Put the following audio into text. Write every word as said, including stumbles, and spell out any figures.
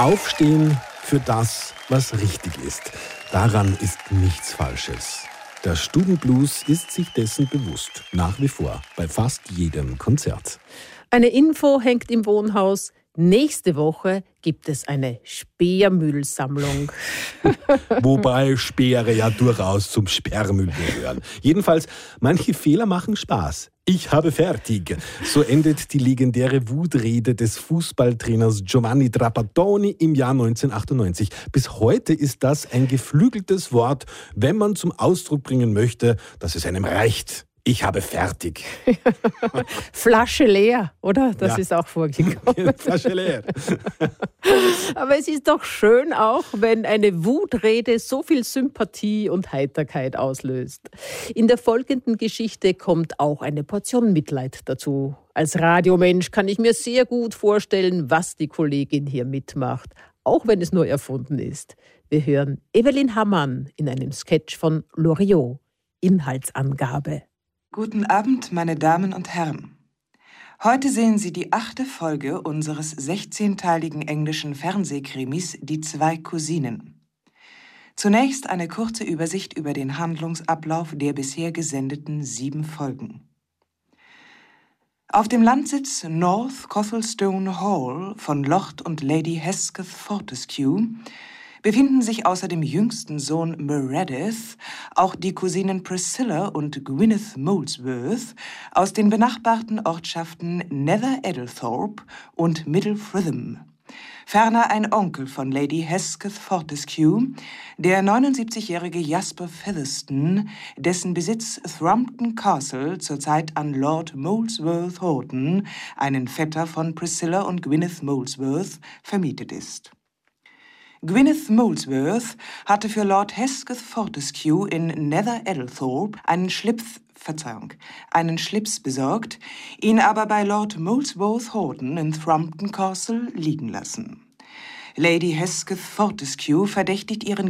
Aufstehen für das, was richtig ist. Daran ist nichts Falsches. Der Stubenblues ist sich dessen bewusst, nach wie vor, bei fast jedem Konzert. Eine Info hängt im Wohnhaus. Nächste Woche gibt es eine Sperrmüllsammlung. Wobei Speere ja durchaus zum Sperrmüll gehören. Jedenfalls, manche Fehler machen Spaß. Ich habe fertig. So endet die legendäre Wutrede des Fußballtrainers Giovanni Trapattoni im Jahr neunzehnhundertachtundneunzig. Bis heute ist das ein geflügeltes Wort, wenn man zum Ausdruck bringen möchte, dass es einem reicht. Ich habe fertig. Flasche leer, oder? Das Ja. ist auch vorgekommen. Flasche leer. Aber es ist doch schön auch, wenn eine Wutrede so viel Sympathie und Heiterkeit auslöst. In der folgenden Geschichte kommt auch eine Portion Mitleid dazu. Als Radiomensch kann ich mir sehr gut vorstellen, was die Kollegin hier mitmacht, auch wenn es nur erfunden ist. Wir hören Evelyn Hamann in einem Sketch von Loriot. Inhaltsangabe. Guten Abend, meine Damen und Herren. Heute sehen Sie die achte Folge unseres sechzehnteiligen englischen Fernsehkrimis Die zwei Cousinen. Zunächst eine kurze Übersicht über den Handlungsablauf der bisher gesendeten sieben Folgen. Auf dem Landsitz North Cothelstone Hall von Lord und Lady Hesketh Fortescue befinden sich außer dem jüngsten Sohn Meredith auch die Cousinen Priscilla und Gwyneth Molesworth aus den benachbarten Ortschaften Nether Eddlethorpe und Middle Fritham. Ferner ein Onkel von Lady Hesketh Fortescue, der neunundsiebzigjährige Jasper Featherstone, dessen Besitz Thrumpton Castle zurzeit an Lord Molesworth Horton, einen Vetter von Priscilla und Gwyneth Molesworth, vermietet ist. Gwyneth Molesworth hatte für Lord Hesketh Fortescue in Nether Eddlethorpe einen Schlips, Verzeihung, einen Schlips besorgt, ihn aber bei Lord Molesworth Horton in Thrumpton Castle liegen lassen. Lady Hesketh Fortescue verdächtigt ihren